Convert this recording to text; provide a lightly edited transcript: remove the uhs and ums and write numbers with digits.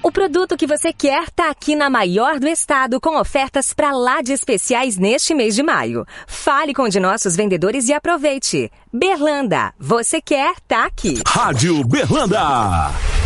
O produto que você quer tá aqui na maior do estado, com ofertas pra lá de especiais neste mês de maio. Fale com um de nossos vendedores e aproveite. Berlanda, você quer, tá aqui. Rádio Berlanda.